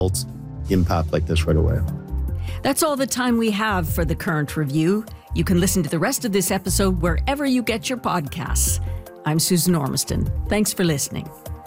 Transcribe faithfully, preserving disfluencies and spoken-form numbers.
impact like this right away. That's all the time we have for The Current Review. You can listen to the rest of this episode wherever you get your podcasts. I'm Susan Ormiston. Thanks for listening.